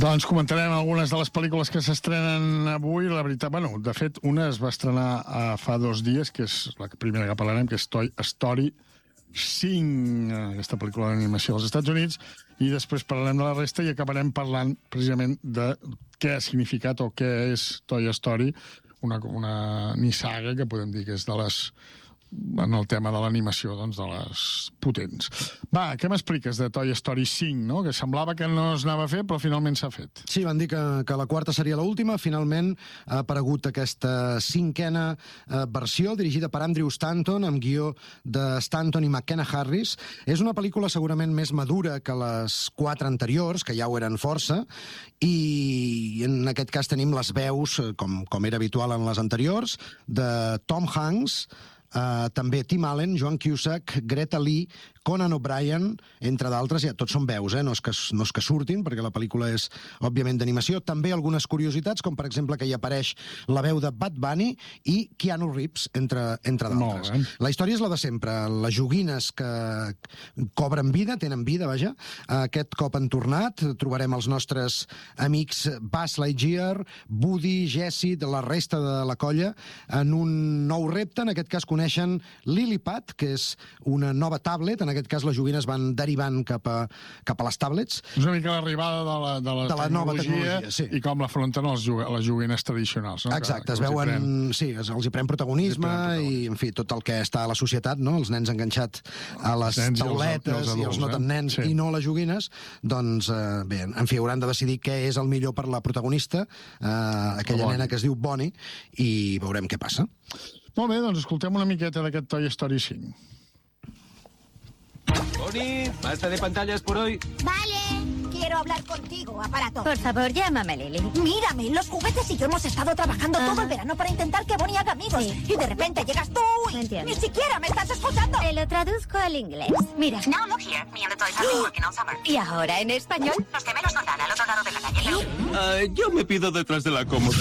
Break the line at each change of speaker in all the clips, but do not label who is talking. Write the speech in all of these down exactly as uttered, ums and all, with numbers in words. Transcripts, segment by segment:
Doncs comentarem algunes de les pel·lícules que s'estrenen avui. La veritat, bueno, de fet, una es va estrenar uh, fa dos dies, que és la primera que parlarem, que és Toy Story cinc, aquesta pel·lícula d'animació als Estats Units, i després parlarem de la resta i acabarem parlant precisament de què ha significat o què és Toy Story, una, una nissaga que podem dir que és de les, en el tema de l'animació, doncs, de les potents. Va, què m'expliques de Toy Story cinc, no? Que semblava que no es anava a fer, però finalment s'ha fet.
Sí, van dir que, que la quarta seria l'última. Finalment ha aparegut aquesta cinquena eh, versió, dirigida per Andrew Stanton, amb guió de Stanton i McKenna Harris. És una pel·lícula segurament més madura que les quatre anteriors, que ja ho eren força, i en aquest cas tenim les veus, com, com era habitual en les anteriors, de Tom Hanks, Uh, també Tim Allen, Joan Cusack, Greta Lee, Conan O'Brien, entre d'altres, ja tots són veus, eh? no, és que, no és que surtin, perquè la pel·lícula és, òbviament, d'animació. També algunes curiositats, com per exemple que hi apareix la veu de Bad Bunny i Keanu Reeves, entre, entre d'altres. La història és la de sempre. Les joguines que cobren vida, tenen vida, vaja. Aquest cop han tornat. Trobarem els nostres amics Buzz Lightyear, Woody, Jessie, de la resta de la colla, en un nou repte. En aquest cas coneixen Lillipad, que és una nova tablet. En aquest cas les joguines van derivant cap a, cap a les tablets.
És una mica l'arribada de la, de la,
de la nova tecnologia, sí.
I com l'afronten les, les joguines tradicionals. No?
Exacte,
que,
es veuen, pren... sí, els hi pren protagonisme, els pren protagonisme i, en fi, tot el que està a la societat, no? Els nens enganxats a les tauletes i els, i els, adults, i els no tan nens eh? sí. i no les joguines, doncs, eh, bé, en fi, hauran de decidir què és el millor per la protagonista, eh, aquella Bonnie. nena que es diu Bonnie, i veurem què passa.
Molt bé, doncs escoltem una miqueta d'aquest Toy Story cinc.
Bonnie, basta de pantallas por hoy.
Vale, quiero hablar contigo, aparato.
Por favor, llámame, Lily.
Mírame, los juguetes y yo hemos estado trabajando uh-huh. todo el verano para intentar que Bonnie haga amigos.
Sí.
Y de repente llegas tú y
Entiendo.
ni siquiera me estás escuchando.
Te lo traduzco al inglés. Mira.
Now look here, me and the toys have been working all summer.
¿Y ahora en español?
Los gemelos no están al otro lado de la calle.
Uh, yo me pido detrás de la cómoda.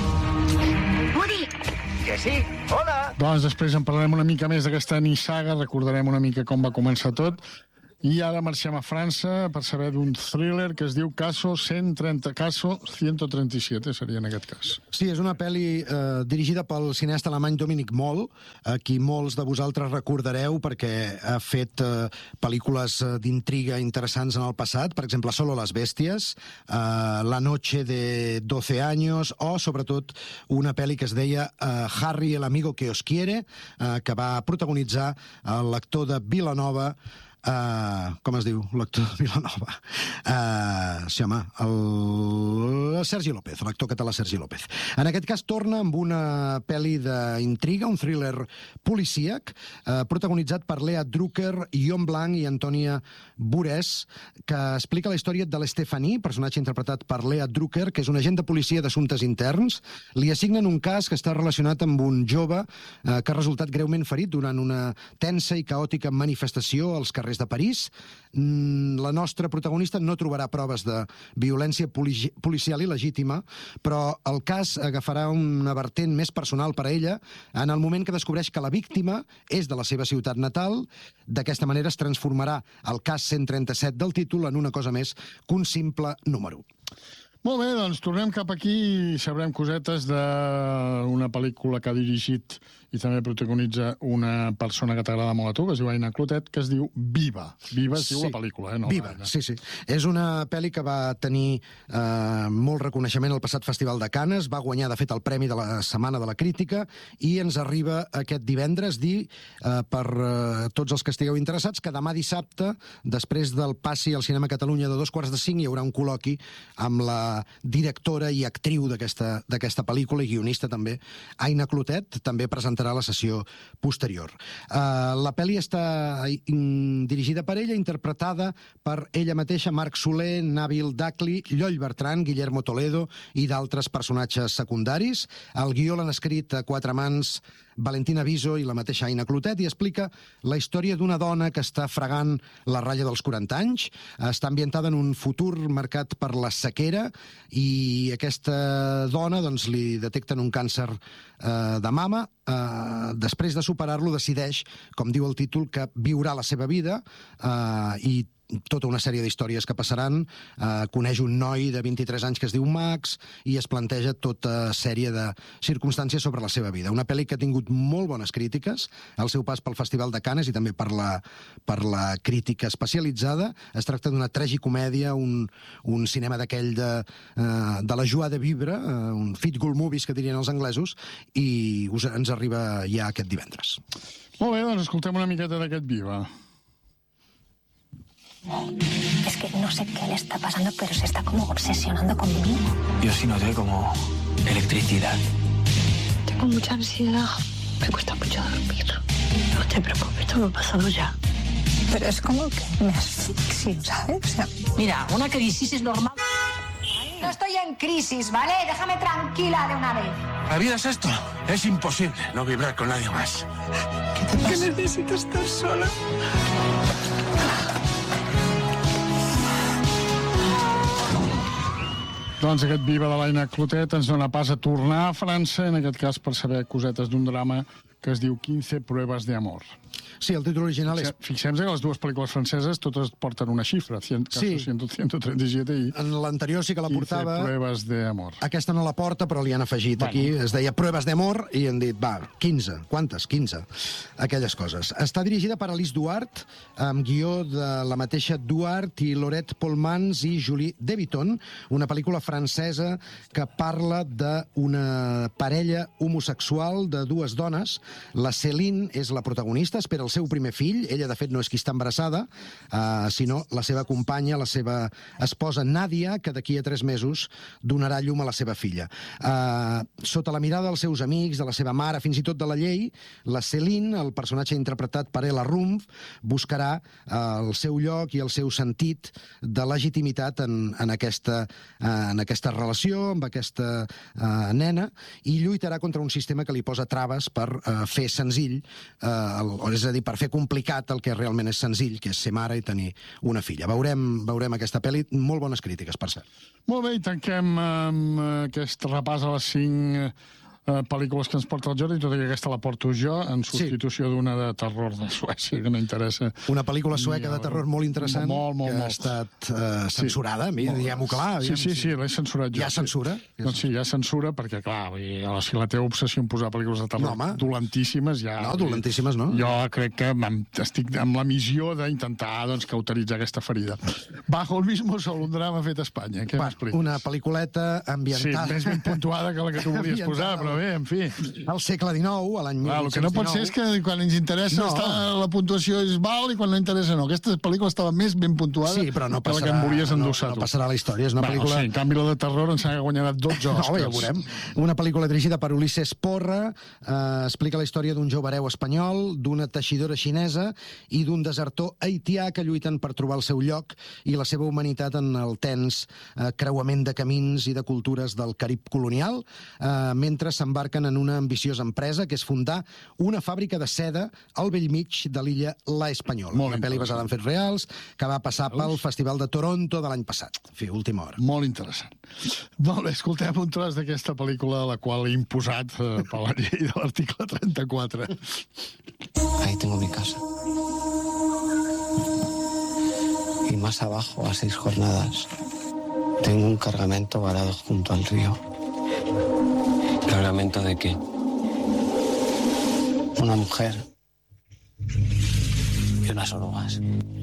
Woody.
Que sí, hola.
Doncs després en parlarem una mica més d'aquesta nissaga, recordarem una mica com va començar tot. I ara marxem a França per saber d'un thriller que es diu Caso cent trenta, Caso ciento treinta y siete, seria en aquest cas.
Sí, és una pel·li eh, dirigida pel cineasta alemany Dominic Moll, a qui molts de vosaltres recordareu perquè ha fet eh, pel·lícules d'intriga interessants en el passat, per exemple, Solo las bestias, eh, La noche de doce años, o, sobretot, una pel·li que es deia eh, Harry, el amigo que os quiere, eh, que va protagonitzar l'actor de Vilanova, Uh, com es diu l'actor de Vilanova? Uh, sí, home, el Sergi López, l'actor català Sergi López. En aquest cas torna amb una pel·li d'intriga, un thriller policíac, uh, protagonitzat per Lea Drucker, Jon Blanc i Antònia Burès, que explica la història de l'Stephanie, personatge interpretat per Lea Drucker, que és un agent de policia d'assumptes interns. Li assignen un cas que està relacionat amb un jove uh, que ha resultat greument ferit durant una tensa i caòtica manifestació als carrers de París. La nostra protagonista no trobarà proves de violència policial il·legítima, però el cas agafarà una vertent més personal per a ella en el moment que descobreix que la víctima és de la seva ciutat natal. D'aquesta manera es transformarà el cas cent trenta-set del títol en una cosa més que un simple número.
Molt bé, doncs tornem cap aquí i sabrem cosetes d'una pel·lícula que ha dirigit i també protagonitza una persona que t'agrada molt a tu, que es diu Aina Clotet, que es diu Viva. Viva es diu
sí.
la pel·lícula, eh? No,
Viva,
Aina.
sí, sí. És una pel·li que va tenir eh, molt reconeixement al passat Festival de Canes, va guanyar, de fet, el Premi de la Setmana de la Crítica i ens arriba aquest divendres, dir, eh, per eh, tots els que estigueu interessats, que demà dissabte, després del passi al Cinema Catalunya de dos quarts de cinc, hi haurà un col·loqui amb la directora i actriu d'aquesta d'aquesta pel·lícula i guionista també, Aina Clotet, també presentarà la sessió posterior. Uh, la pel·li està in, dirigida per ella, interpretada per ella mateixa, Marc Soler, Nabil Dacli, Lloll Bertran, Guillermo Toledo i d'altres personatges secundaris. El guió l'han escrit a quatre mans Valentina Viso i la mateixa Aina Clotet i explica la història d'una dona que està fregant la ratlla dels quaranta anys. Està ambientada en un futur marcat per la sequera i aquesta dona doncs, li detecten un càncer eh, de mama. Eh, després de superar-lo decideix, com diu el títol, que viurà la seva vida eh, i tota una sèrie d'històries que passaran, eh, coneix un noi de vint-i-tres anys que es diu Max i es planteja tota sèrie de circumstàncies sobre la seva vida. Una pel·li que ha tingut molt bones crítiques al seu pas pel Festival de Canes i també per la, per la crítica especialitzada. Es tracta d'una tragicomèdia, un, un cinema d'aquell de, eh, de la joie de vivre, eh, un fit good movies que dirien els anglesos, i us, ens arriba ja aquest divendres.
Molt bé, doncs escoltem una miqueta d'aquest Viva.
Es que no sé qué le está pasando, pero se está como obsesionando conmigo.
Yo sí noté como electricidad.
Tengo mucha ansiedad. Me cuesta mucho dormir. No te preocupes, todo ha pasado ya.
Pero es como que me asfixio, ¿sabes? O sea,
Mira, una crisis es normal.
no estoy en crisis, ¿vale? Déjame tranquila de una vez.
La vida es esto. Es imposible no vibrar con nadie más.
Que necesito estar sola.
Doncs aquest Viva de l'Aina Clotet ens dona pas a tornar a França, en aquest cas per saber cosetes d'un drama que es diu quinze pruebas de amor.
Sí, el títol original és...
Fixem-nos que les dues pel·lícules franceses totes porten una xifra, cien,
Sí.
ciento treinta y siete i
En l'anterior sí que la portava...
quinze pruebas de amor.
Aquesta no la porta, però li han afegit
Bueno.
aquí, es deia Pruebes d'amor, i han dit, va, quinze. Quantes? quinze. Aquelles coses. Està dirigida per Alice Duart, amb guió de la mateixa Duart i Laurette Polmans i Julie Deviton, una pel·lícula francesa que parla d'una parella homosexual de dues dones. La Céline és la protagonista, espera el seu primer fill. Ella, de fet, no és qui està embarassada, eh, sinó la seva companya, la seva esposa Nàdia, que d'aquí a tres mesos donarà llum a la seva filla. Eh, sota la mirada dels seus amics, de la seva mare, fins i tot de la llei, la Céline, el personatge interpretat per Ella Rumpf, buscarà eh, el seu lloc i el seu sentit de legitimitat en, en, aquesta, eh, en aquesta relació, amb aquesta eh, nena, i lluitarà contra un sistema que li posa traves per eh, fer senzill, eh, el, o és a dir, per fer complicat el que realment és senzill, que és ser mare i tenir una filla. Veurem, veurem aquesta pel·li, molt bones crítiques, per cert.
Molt bé, i tanquem amb eh, aquest repàs a les cinc eh, pel·lícules que ens porta el Jordi, tot i que aquesta la porto jo, en substitució sí. d'una de terror de Suècia, que no interessa.
Una pel·lícula sueca de terror molt interessant,
molt, molt,
que
molt.
ha estat eh, censurada, sí. diguem-ho clar.
Sí, sí, sí, l'he censurat jo.
Hi ha censura?
Sí. Doncs sí, hi ha censura, perquè, clar, vull dir, si la teva obsessió en posar pel·lícules de terror
no,
dolentíssimes, ja...
No, dolentíssimes no.
Jo crec que estic amb la missió d'intentar doncs, cauteritzar aquesta ferida. Bajo el mismo sol, un drama fet a Espanya. Què m'expliques?
Una pel·lículeta ambientada...
Sí, més ben puntuada que la que tu volies posar, però bé, en fi...
Al segle dinou, a l'any mil vuit-cents dinou...
El que no pot ser és que quan ens interessa
no.
està, la puntuació és val i quan no interessa no. Aquesta pel·lícula estava més ben puntuada
sí, però no
que
passarà,
la que em volies endossar.
No, no passarà a la història, és una
bueno,
pel·lícula...
Sí, en canvi la de terror em sembla que guanyarà dotze Oscars.
No, ja ho veurem. Una pel·lícula dirigida per Ulises Porra, eh, explica la història d'un jove hereu espanyol, d'una teixidora xinesa i d'un desertor haitià que lluiten per trobar el seu lloc i la seva humanitat en el tens eh, creuament de camins i de cultures del Carib colonial, eh, mentre s'embarquen en una ambiciosa empresa que és fundar una fàbrica de seda al bell mig de l'illa La Espanyola.
Molt
una pel·li basada en fets reals que va passar pel Festival de Toronto de l'any passat. En fi, última hora.
Molt interessant. Molt bé, escoltem un tros d'aquesta pel·lícula a la qual he imposat eh, per la llei de l'article trenta-quatre.
Ahí tengo mi casa. Y más abajo, a seis jornadas, tengo un cargamento varado junto al río.
¿Cargamento de qué?
Una mujer y unas orugas.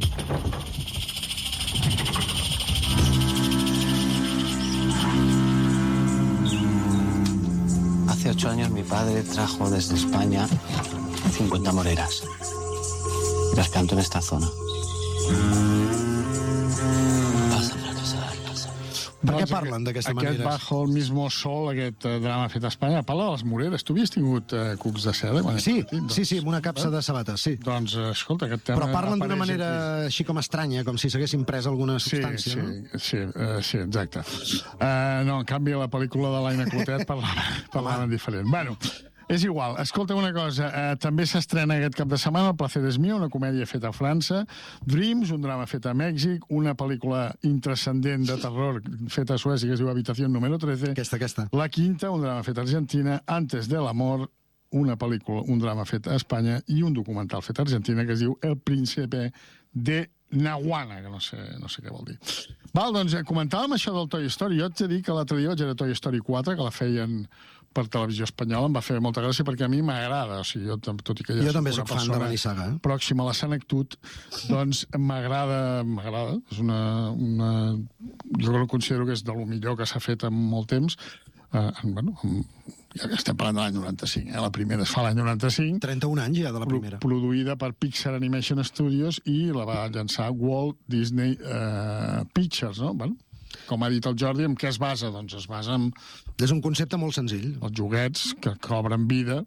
Hace ocho años mi padre trajo desde España cincuenta moreras. Y las plantó en esta zona. Vas a fracasar, vas a...
Per què parlen d'aquesta manera?
Aquest Bajo el mismo sol, aquest eh, drama fet a Espanya, parla de les moreres. Tu havies tingut eh, cucs de seda? Quan
Sí,
petit, doncs,
sí, sí, amb una capsa de sabates, sí.
Doncs, eh, escolta, aquest tema...
Però parlen d'una
apareix
manera
aquí.
així com estranya, com si s'haguessin pres alguna
Sí,
substància,
sí,
no?
sí, uh, sí, exacte. Uh, no, en canvi, la pel·lícula de l'Aina Clotet parlava, parlava diferent. Bueno, és igual. Escolta una cosa, uh, també s'estrena aquest cap de setmana El placer és mío, una comèdia feta a França, Dreams, un drama fet a Mèxic, una pel·lícula intrascendent de terror feta a Suècia que es diu Habitación número trece,
Aquesta, aquesta.
La Quinta, un drama fet a Argentina, Antes del amor, una pel·lícula, un drama fet a Espanya i un documental fet a Argentina que es diu El príncipe de Nawana, que no sé, no sé què vol dir. Val, doncs comentàvem això del Toy Story. Jo t'he dit que l'altre dia vaig veure Toy Story quatre, que la feien per televisió espanyola, em va fer molta gràcia perquè a mi m'agrada. O sigui, jo, tot i que ja
jo també
soc
soc fan de la Nissaga. Eh?
Pròxima a la Senectut, doncs m'agrada, m'agrada. És una, una... Jo que considero que és de lo millor que s'ha fet en molt temps. Uh, bueno, ja que estem parlant de l'any noranta-cinc, eh? La primera es fa l'any noranta-cinc.
trenta-un anys ja de la primera.
Pro produïda per Pixar Animation Studios i la va llançar Walt Disney uh, Pictures, no? Bueno, com ha dit el Jordi, en què es basa? Doncs es basa en...
És un concepte molt senzill.
Els joguets que cobren vida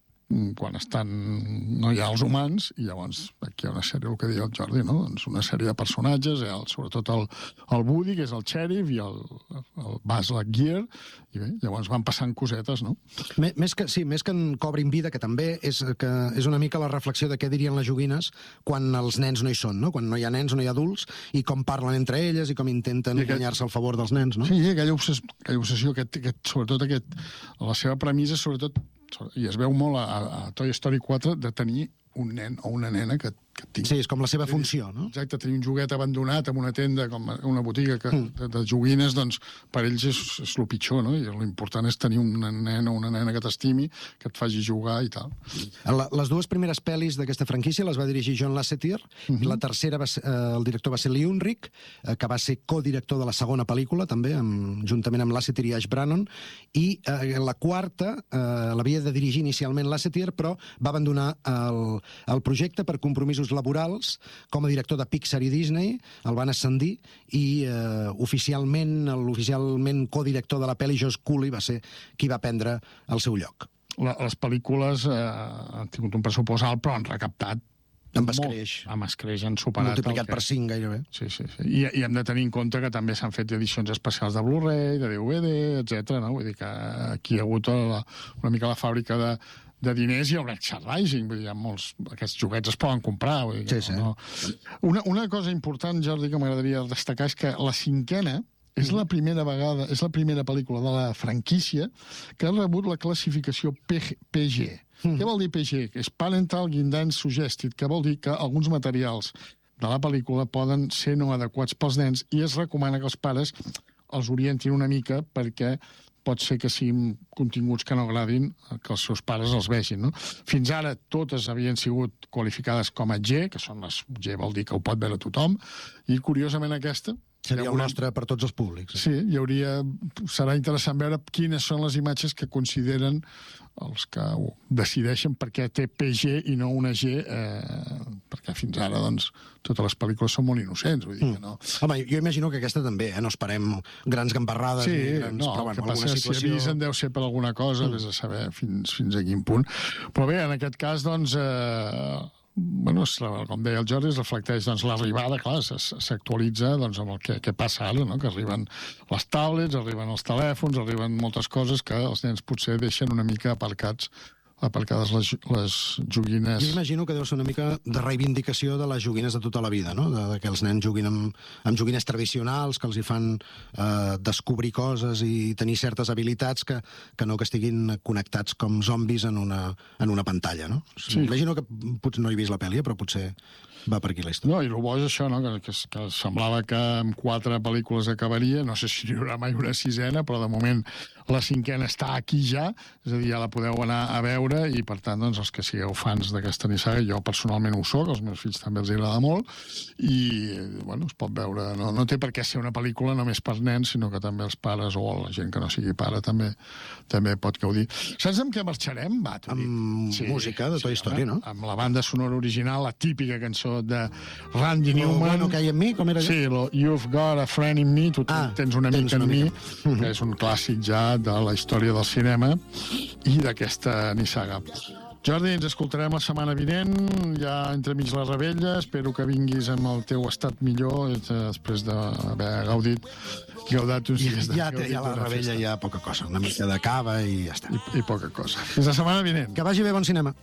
quan estan, no hi ha els humans, i llavors aquí hi ha una sèrie, el que deia el Jordi, no? Doncs una sèrie de personatges, eh? el, sobretot el, el Woody, que és el xèrif, i el, el Buzz Lightyear, i bé, llavors van passant cosetes, no?
Més, més que, sí, més que en cobrin vida, que també és, que és una mica la reflexió de què dirien les joguines quan els nens no hi són, no? Quan no hi ha nens, no hi ha adults, i com parlen entre elles i com intenten aquest... guanyar-se al favor dels nens, no?
Sí, aquella obsessió, aquella obsessió aquest, aquest, sobretot aquest, la seva premissa, sobretot, i es veu molt a, a Toy Story quatre, de tenir un nen o una nena que, que tingui...
Sí, és com la seva funció, no?
Exacte, tenir un joguet abandonat en una tenda, com una botiga que, mm. de, de joguines, doncs per ells és, és el pitjor, no? I l'important és tenir un nen o una nena que t'estimi, que et faci jugar i tal.
La, les dues primeres pel·lis d'aquesta franquícia les va dirigir John Lasseter, mm-hmm. i la tercera, va ser, eh, el director va ser Lee Unrich, eh, que va ser codirector de la segona pel·lícula, també, amb, juntament amb Lasseter i Ash Brannon, i eh, la quarta eh, l'havia de dirigir inicialment Lasseter, però va abandonar el, el projecte per compromisos laborals com a director de Pixar i Disney, el van ascendir i eh, oficialment, l'oficialment codirector de la pel·li, Josh Cooley, va ser qui va prendre el seu lloc.
La, les pel·lícules eh, han tingut un pressupost alt, però han recaptat
amb escreix.
Amb escreix, han superat...
Multiplicat
que...
per cinc, gairebé.
Sí, sí, sí. I, I hem de tenir en compte que també s'han fet edicions especials de Blu-ray, de D V D, etcètera. No? Vull dir que aquí hi ha hagut la, una mica la fàbrica de, de diners i el merchandising. Vull dir, hi ha molts... Aquests joguets es poden comprar. Vull dir,
sí, sí.
No? Una, una cosa important, Jordi, que m'agradaria destacar és que la cinquena és la primera vegada, és la primera pel·lícula de la franquícia que ha rebut la classificació P G. Mm. Què vol dir P G? És Parental Guidance Suggested, que vol dir que alguns materials de la pel·lícula poden ser no adequats pels nens i es recomana que els pares els orientin una mica perquè pot ser que siguin continguts que no agradin que els seus pares els vegin, no? Fins ara totes havien sigut qualificades com a G, que són les G vol dir que ho pot veure tothom, i curiosament aquesta
seria el nostre per tots els públics.
Sí, hi hauria... Serà interessant veure quines són les imatges que consideren els que decideixen per què té P G i no una G, eh, perquè fins ara, doncs, totes les pel·lícules són molt innocents, vull dir que no...
Mm. Home, jo imagino que aquesta també, eh? No esperem grans gambarrades
sí,
ni grans...
no,
però, bueno,
el que passa és
situació...
si avisen deu ser per alguna cosa, mm. vés a saber fins, fins a quin punt. Però bé, en aquest cas, doncs... Eh, bueno, com deia el Jordi, es reflecteix doncs, l'arribada, clar, s'actualitza doncs, amb el que, que passa ara, no? Que arriben les tablets, arriben els telèfons, arriben moltes coses que els nens potser deixen una mica aparcats aparcades les, les joguines...
Jo imagino que deu ser una mica de reivindicació de les joguines de tota la vida, no? De, de que els nens juguin amb, amb joguines tradicionals, que els hi fan eh, descobrir coses i tenir certes habilitats que, que no que estiguin connectats com zombis en una, en una pantalla, no? Sí. Imagino que potser no he vist la pel·li, però potser va per aquí la història.
No, i el bo és això, no? que, que, que semblava que amb quatre pel·lícules acabaria, no sé si hi haurà mai una sisena, però de moment la cinquena està aquí ja, és a dir, ja la podeu anar a veure i, per tant, doncs, els que sigueu fans d'aquesta nissaga, jo personalment ho soc, els meus fills també els agrada molt, i, bueno, es pot veure... No, no té per què ser una pel·lícula només per nens, sinó que també els pares o la gent que no sigui pare també també pot gaudir. Saps amb què marxarem? Va,
amb sí, música de Toy Story, no?
Amb la banda sonora original, la típica cançó de Randy
Lo
Newman.
Bueno que hay en mi, com era allò?
Sí, lo You've Got a Friend in Me, tu ah, tens un amic en mi,
uh-huh.
que és un clàssic ja de la història del cinema i d'aquesta nissaga. Jordi, ens escoltarem la setmana vinent, ja entremig la rebella, espero que vinguis amb el teu estat millor després d'haver gaudit gaudat uns dies de...
Ja, ja la rebella hi ha poca cosa, una mica de cava i ja està.
I, i poca cosa. Fins la setmana vinent.
Que vagi bé, bon cinema.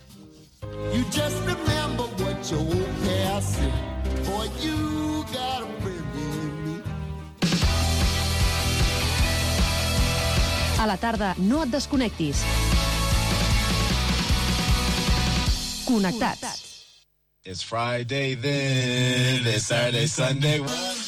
You just remember what your old past said, boy, you got a friend in me.
A la tarda, no et desconnectis. Connectats.
It's Friday then, it's Saturday, Sunday.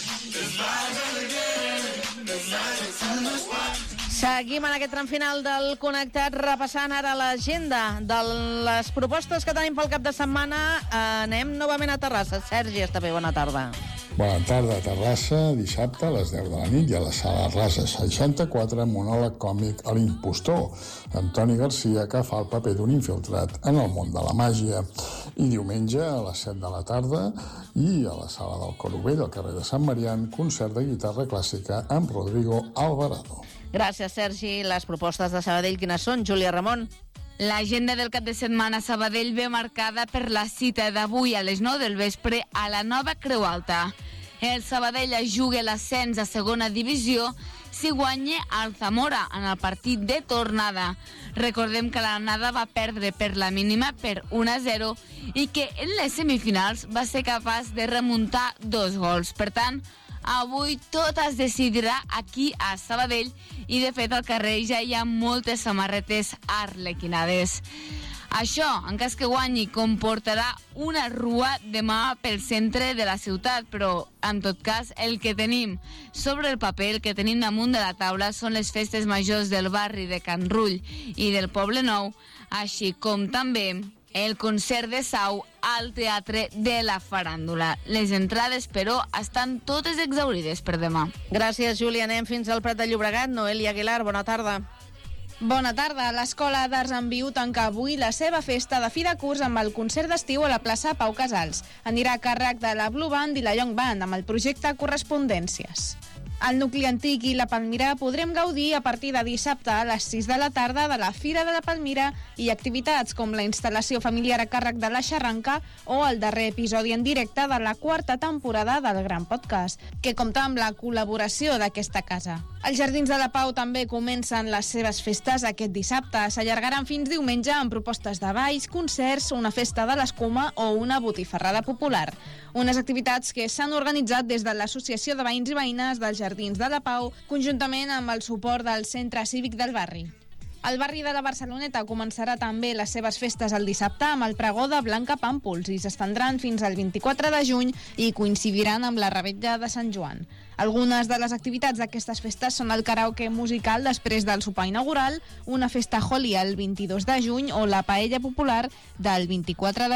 Seguim en aquest tram final del Connectat, repassant ara l'agenda de les propostes que tenim pel cap de setmana. Anem novament a Terrassa. Sergi Estapé, bona tarda.
Bona tarda a Terrassa, dissabte a les deu de la nit i a la Sala Rasa seixanta-quatre, monòleg còmic a l'impostor. Antoni Garcia, que fa el paper d'un infiltrat en el món de la màgia. I diumenge a les set de la tarda i a la Sala del Coro Vell, al carrer de Sant Marian, concert de guitarra clàssica amb Rodrigo Alvarado.
Gràcies, Sergi. Les propostes de Sabadell, quines són? Júlia Ramon.
L'agenda del cap de setmana a Sabadell ve marcada per la cita d'avui a les nou del vespre a la nova Creu Alta. El Sabadell juga l'ascens a segona divisió si guanya el Zamora en el partit de tornada. Recordem que l'anada va perdre per la mínima per un a zero i que en les semifinals va ser capaç de remuntar dos gols. Per tant, avui tot es decidirà aquí a Sabadell i, de fet, al carrer ja hi ha moltes samarretes arlequinades. Això, en cas que guanyi, comportarà una rua demà pel centre de la ciutat, però, en tot cas, el que tenim sobre el paper, el que tenim damunt de la taula, són les festes majors del barri de Can Rull i del Poble Nou, així com també el concert de Sau al Teatre de la Faràndula. Les entrades, però, estan totes exaurides per demà.
Gràcies, Júlia. Anem fins al Prat de Llobregat. Noelia Aguilar, bona tarda.
Bona tarda. L'Escola d'Arts en Viu tanca avui la seva festa de fi de curs amb el concert d'estiu a la plaça Pau Casals. Anirà a càrrec de la Blue Band i la Young Band amb el projecte Correspondències. Al nucli antic i la Palmira podrem gaudir a partir de dissabte a les sis de la tarda de la Fira de la Palmira i activitats com la instal·lació familiar a càrrec de la Xarranca o el darrer episodi en directe de la quarta temporada del Gran Podcast, que compta amb la col·laboració d'aquesta casa. Els Jardins de la Pau també comencen les seves festes aquest dissabte. S'allargaran fins diumenge amb propostes de balls, concerts, una festa de l'escuma o una botifarrada popular. Unes activitats que s'han organitzat des de l'Associació de Veïns i Veïnes dels Jardins de la Pau, conjuntament amb el suport del Centre Cívic del barri. El barri de la Barceloneta començarà també les seves festes el dissabte amb el pregó de Blanca Pàmpols i s'estendran fins al vint-i-quatre de juny i coincidiran amb la revetlla de Sant Joan. Algunes de les activitats d'aquestes festes són el karaoke musical després del sopar inaugural, una festa Holi el vint-i-dos de juny o la paella popular del vint-i-quatre de